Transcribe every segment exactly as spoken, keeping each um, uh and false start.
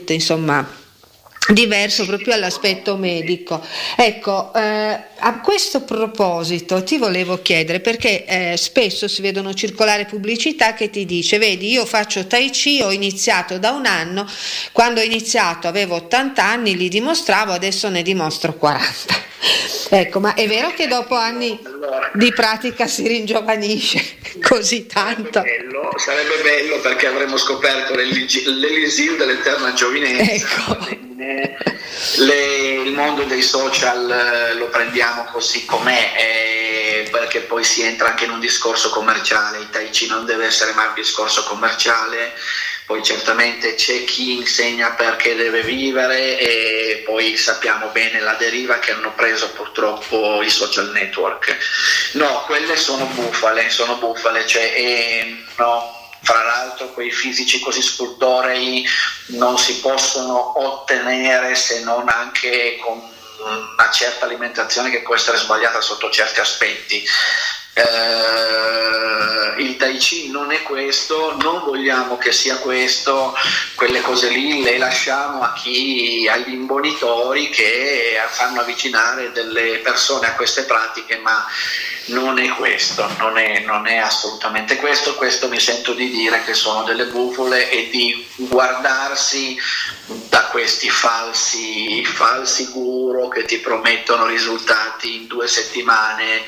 input, insomma, diverso proprio all'aspetto medico. Ecco, eh, a questo proposito ti volevo chiedere, perché eh, spesso si vedono circolare pubblicità che ti dice: vedi, io faccio Tai Chi, ho iniziato da un anno, quando ho iniziato avevo ottanta anni, li dimostravo, adesso ne dimostro quaranta. Ecco, ma è vero che dopo anni di pratica si ringiovanisce così tanto? Sarebbe bello, sarebbe bello, perché avremmo scoperto l'elisir dell'eterna giovinezza. Ecco. Le, il mondo dei social eh, lo prendiamo così com'è, eh, perché poi si entra anche in un discorso commerciale. Il Tai Chi non deve essere mai un discorso commerciale. Poi certamente c'è chi insegna perché deve vivere, e poi sappiamo bene la deriva che hanno preso purtroppo i social network. No, quelle sono bufale, sono bufale, cioè eh, no. Fra l'altro quei fisici così scultorei non si possono ottenere se non anche con una certa alimentazione che può essere sbagliata sotto certi aspetti. Uh, il Tai Chi non è questo, non vogliamo che sia questo, quelle cose lì le lasciamo a chi, agli imbonitori che fanno avvicinare delle persone a queste pratiche, ma non è questo, non è, non è assolutamente questo. Questo mi sento di dire che sono delle bufole, e di guardarsi da questi falsi, falsi guru che ti promettono risultati in due settimane,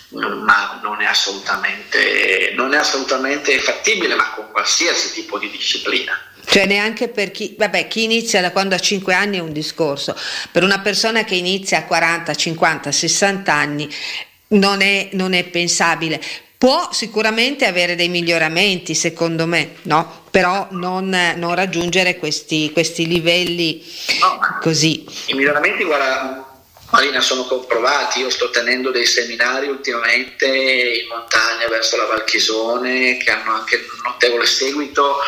ma non è assolutamente, non è assolutamente fattibile, ma con qualsiasi tipo di disciplina. Cioè neanche per chi, vabbè, chi inizia da quando ha cinque anni è un discorso, per una persona che inizia a quaranta, cinquanta, sessanta anni non è, non è pensabile. Può sicuramente avere dei miglioramenti, secondo me, no? Però non, non raggiungere questi, questi livelli no, così. I miglioramenti, guarda, Marina, sono comprovati. Io sto tenendo dei seminari ultimamente in montagna verso la Val Chisone, che hanno anche un notevole seguito,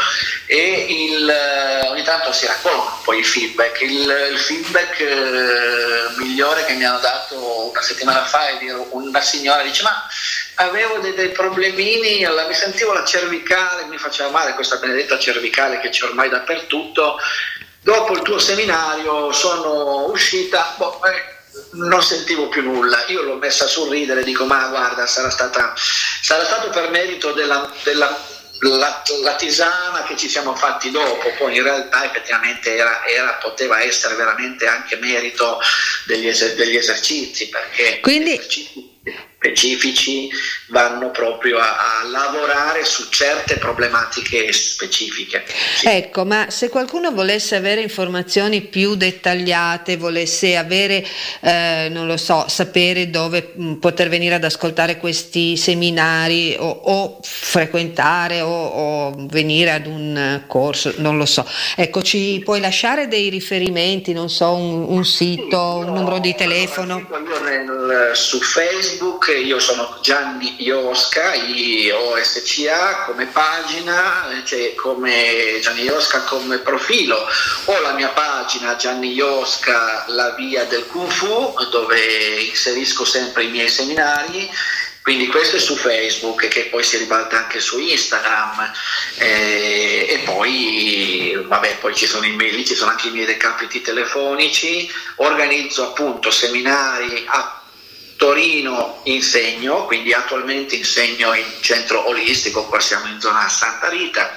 e il, ogni tanto si raccolgono poi i feedback. Il, il feedback eh, migliore che mi hanno dato una settimana fa è di una signora, dice: ma avevo dei, dei problemini, alla, mi sentivo la cervicale, mi faceva male questa benedetta cervicale che c'è ormai dappertutto. Dopo il tuo seminario sono uscita, boh, eh, non sentivo più nulla. Io l'ho messa a sorridere, dico: ma guarda, sarà stata sarà stato per merito della, della la, la tisana che ci siamo fatti dopo. Poi in realtà effettivamente era, era poteva essere veramente anche merito degli, eser, degli esercizi, perché quindi gli esercizi specifici vanno proprio a, a lavorare su certe problematiche specifiche. Sì. Ecco, ma se qualcuno volesse avere informazioni più dettagliate, volesse avere, eh, non lo so, sapere dove mh, poter venire ad ascoltare questi seminari o, o frequentare o, o venire ad un corso, non lo so. Ecco, ci puoi lasciare dei riferimenti, non so, un, un sito, un numero di telefono? Io nel, su Facebook io sono Gianni Iosca, I O S C A come pagina, cioè come Gianni Iosca come profilo. Ho la mia pagina Gianni Iosca, la via del Kung Fu, dove inserisco sempre i miei seminari. Quindi questo è su Facebook, che poi si ribalta anche su Instagram, eh, e poi vabbè, poi ci sono i mail, ci sono anche i miei recapiti telefonici. Organizzo appunto seminari a Torino, insegno, quindi attualmente insegno in centro olistico, qua siamo in zona Santa Rita,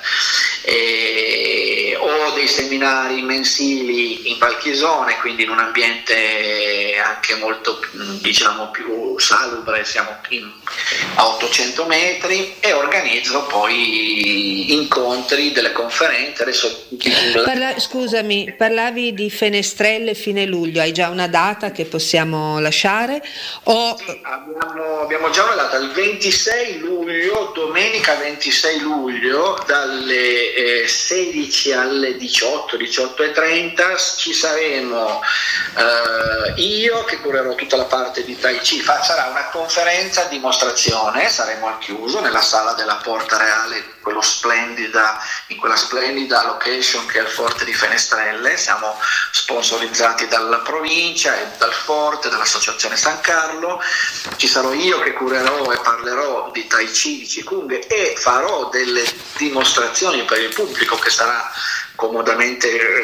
e ho dei seminari mensili in Val Chisone, quindi in un ambiente anche molto, diciamo, più salubre, siamo in, a ottocento metri, e organizzo poi incontri, delle conferenze. Adesso Parla, scusami, parlavi di Fenestrelle fine luglio, hai già una data che possiamo lasciare? O... Sì, abbiamo, abbiamo già una data, il ventisei luglio, domenica ventisei luglio, dalle eh, sedici alle diciotto, diciotto e trenta ci saremo eh, io che curerò tutta la parte di Tai Chi. Fa, sarà una conferenza dimostrazione, saremo al chiuso nella sala della Porta Reale, quello splendida, in quella splendida location che è il Forte di Fenestrelle. Siamo sponsorizzati dalla provincia e dal Forte, dall'Associazione San Carlo. Ci sarò io che curerò e parlerò di Tai Chi, di Qigong, e farò delle dimostrazioni per il pubblico che sarà comodamente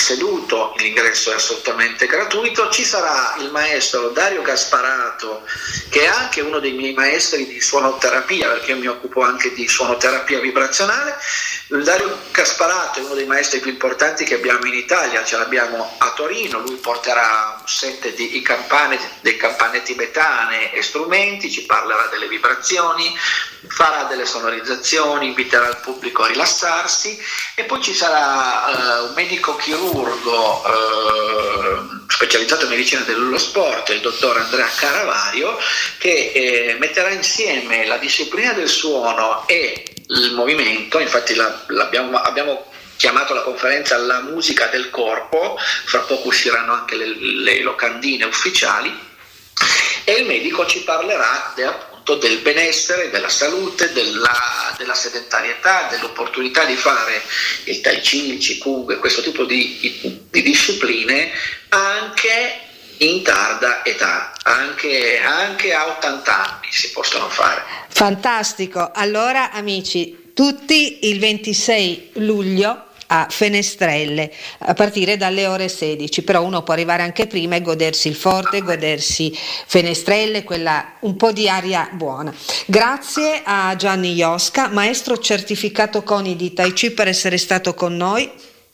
seduto, l'ingresso è assolutamente gratuito. Ci sarà il maestro Dario Gasparato, che è anche uno dei miei maestri di suonoterapia, perché io mi occupo anche di suonoterapia vibrazionale. Dario Gasparato è uno dei maestri più importanti che abbiamo in Italia, ce l'abbiamo a Torino. Lui porterà un set di campane, delle campane tibetane e strumenti, ci parlerà delle vibrazioni, farà delle sonorizzazioni, inviterà il pubblico a rilassarsi, e poi ci sarà uh, un medico chirurgo uh, specializzato in medicina dello sport, il dottor Andrea Caravario, che eh, metterà insieme la disciplina del suono e il movimento. Infatti la, l'abbiamo, abbiamo chiamato la conferenza La musica del corpo, fra poco usciranno anche le, le locandine ufficiali, e il medico ci parlerà de, appunto del benessere, della salute, della, della sedentarietà, dell'opportunità di fare il Tai Chi, il Qigong, questo tipo di, di discipline anche in tarda età, anche, anche a ottanta anni si possono fare. Fantastico. Allora amici, tutti il ventisei luglio a Fenestrelle a partire dalle ore sedici, però uno può arrivare anche prima e godersi il forte, godersi Fenestrelle, quella un po' di aria buona. Grazie a Gianni Iosca, maestro certificato CONI di Tai Chi, per essere stato con noi.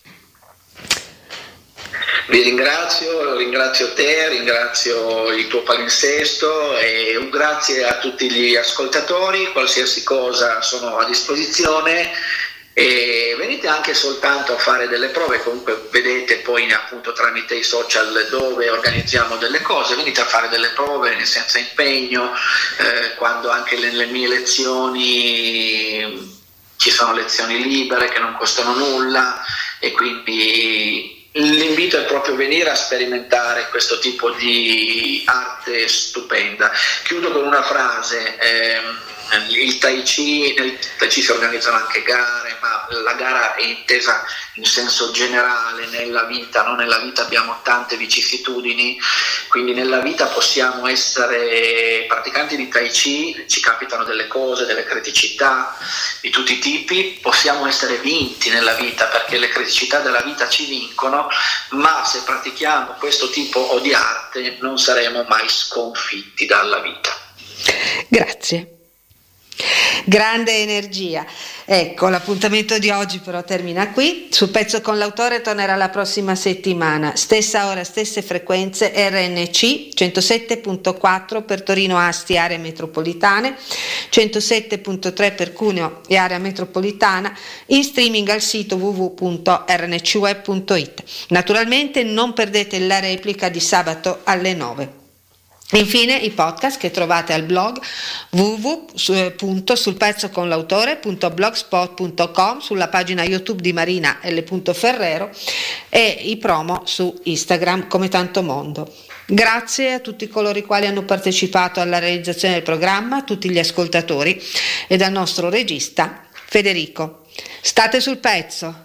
Vi ringrazio, ringrazio te, ringrazio il tuo palinsesto, e un grazie a tutti gli ascoltatori. Qualsiasi cosa sono a disposizione, e venite anche soltanto a fare delle prove. Comunque vedete poi appunto tramite i social dove organizziamo delle cose, venite a fare delle prove senza impegno, eh, quando anche le, le mie lezioni, ci sono lezioni libere che non costano nulla, e quindi l'invito è proprio venire a sperimentare questo tipo di arte stupenda. Chiudo con una frase. ehm, Il Tai Chi, nel Tai Chi si organizzano anche gare, ma la gara è intesa in senso generale nella vita, no? Nella vita abbiamo tante vicissitudini, quindi nella vita possiamo essere praticanti di Tai Chi, ci capitano delle cose, delle criticità di tutti i tipi, possiamo essere vinti nella vita perché le criticità della vita ci vincono, ma se pratichiamo questo tipo di arte non saremo mai sconfitti dalla vita. Grazie. Grande energia. Ecco, l'appuntamento di oggi però termina qui. Sul Pezzo con l'Autore tornerà la prossima settimana, stessa ora, stesse frequenze, R N C centosette virgola quattro per Torino, Asti, aree metropolitane, centosette virgola tre per Cuneo e area metropolitana, in streaming al sito w w w punto r n c web punto i t. Naturalmente non perdete la replica di sabato alle nove. Infine i podcast che trovate al blog w w w punto sul pezzo con l'autore punto blogspot punto com, sulla pagina YouTube di Marina L. Ferrero, e i promo su Instagram come Tanto Mondo. Grazie a tutti coloro i quali hanno partecipato alla realizzazione del programma, a tutti gli ascoltatori e dal nostro regista Federico. State sul pezzo.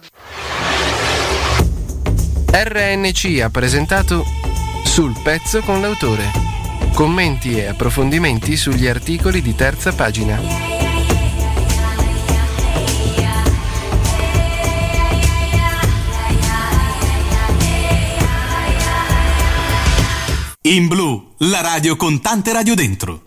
R N C ha presentato Sul Pezzo con l'Autore. Commenti e approfondimenti sugli articoli di terza pagina. In Blu, la radio con tante radio dentro.